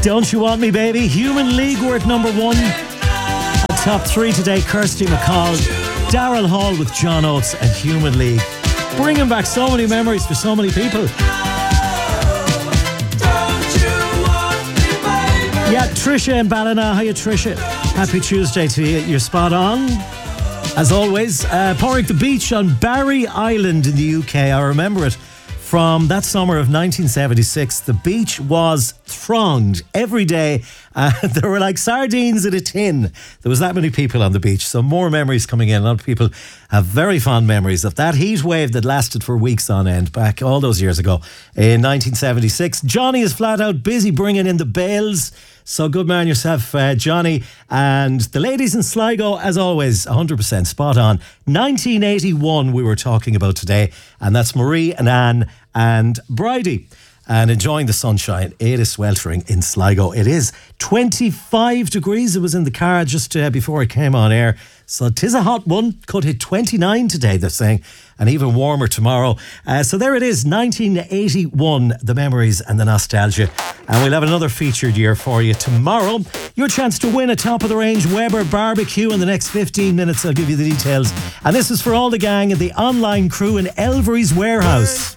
Don't You Want Me Baby, Human League were at number 1. At top 3 today, Kirsty MacColl, Daryl Hall with John Oates and Human League. Bringing back so many memories for so many people. Yeah, Trisha in Ballina. Hiya, Trisha. Happy Tuesday to you. You're spot on. As always, Porrick the Beach on Barry Island in the UK. I remember it from that summer of 1976. The beach was thronged every day. There were like sardines in a tin. There was that many people on the beach. So more memories coming in. A lot of people have very fond memories of that heat wave that lasted for weeks on end back all those years ago in 1976. Johnny is flat out busy bringing in the bales. So good man yourself, Johnny. And the ladies in Sligo, as always, 100% spot on. 1981 we were talking about today. And that's Marie and Anne and Bridie. And enjoying the sunshine. It is sweltering in Sligo. It is 25 degrees. It was in the car just before I came on air. So 'tis a hot one. Could hit 29 today, they're saying. And even warmer tomorrow. So there it is, 1981, the memories and the nostalgia. And we'll have another featured year for you tomorrow. Your chance to win a top-of-the-range Weber barbecue in the next 15 minutes. I'll give you the details. And this is for all the gang and the online crew in Elvery's Warehouse.